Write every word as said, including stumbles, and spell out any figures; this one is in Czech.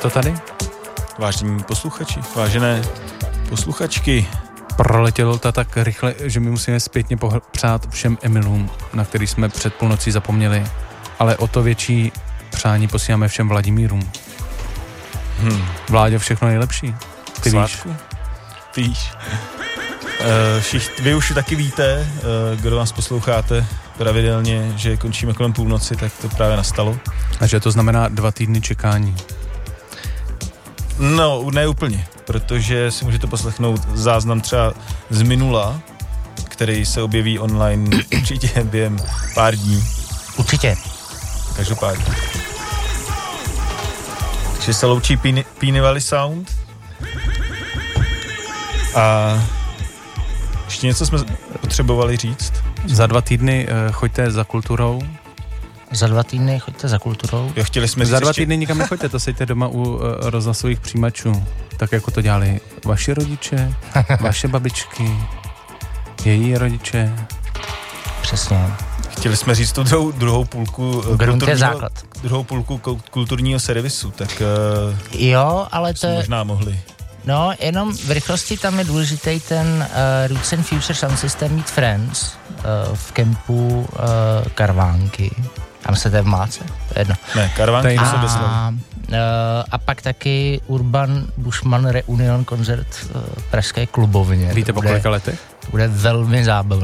to tady? Vážení posluchači, vážené posluchačky. Proletělo to tak rychle, že my musíme zpětně popřát všem Emilům, na který jsme před půlnocí zapomněli, ale o to větší přání posíláme všem Vladimírům. Hmm. Vláďo, všechno nejlepší. Ty Svátku? víš. Ty víš. Uh, všich, vy už taky víte, uh, kdo nás posloucháte pravidelně, že končíme kolem půlnoci, tak to právě nastalo. A že to znamená dva týdny čekání. No, ne úplně, protože si můžete poslechnout záznam třeba z minula, který se objeví online určitě během pár dní. Určitě. Každopádně. Takže se loučí Peeny, Peeny Valley Sound. A ještě něco jsme potřebovali říct. Za dva týdny uh, choďte za kulturou. Za dva týdny choďte za kulturou. Jo, chtěli jsme Za dva ještě... týdny nikam nechoďte, to sejte doma u uh, rozhlasových přijímačů. Tak jako to dělali vaši rodiče, vaše babičky, její rodiče. Přesně. Chtěli jsme říct tu druhou, druhou půlku Grunt je základ. Druhou půlku kulturního servisu, tak uh, jo, ale to je... možná mohli. No, jenom v rychlosti tam je důležitý ten uh, Roots and Future Sound System Meet Friends uh, v kempu uh, Karvánky. Tam se to je v Máce, to je jedno. Ne, Karvánky a, se bezleví. uh, a pak taky Urban Bushman Reunion koncert uh, Pražské klubovně. Víte po kolika letech? To bude velmi zábavné.